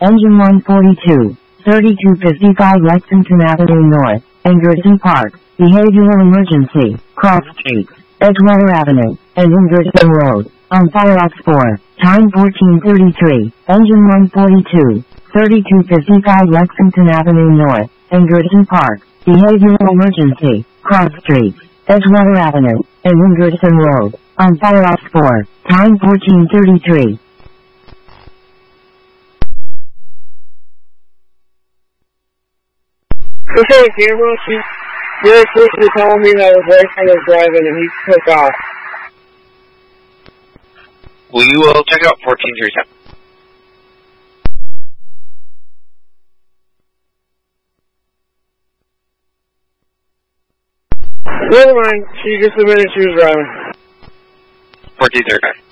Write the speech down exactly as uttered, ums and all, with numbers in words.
Engine one forty-two, thirty-two fifty-five Lexington Avenue North, Ingerson Park, behavioral emergency, cross streets, Edgewater Avenue, and Ingerson Road, on fire aux four, time fourteen thirty-three, engine one forty-two, thirty-two fifty-five Lexington Avenue North, Ingerson Park, behavioral emergency, cross streets, Edgewater Avenue, and Ingerson Road, on fire aux four, time fourteen thirty-three. Okay, Cameron, she very quickly told me that his boyfriend was driving and he took off. We will check out fourteen thirty-seven. Never mind, she just admitted she was driving. fourteen thirty-five.